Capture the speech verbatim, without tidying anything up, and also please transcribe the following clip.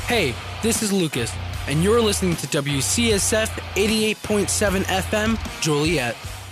Hey, this is Lucas, and you're listening to W C S F eighty-eight point seven F M, Joliet.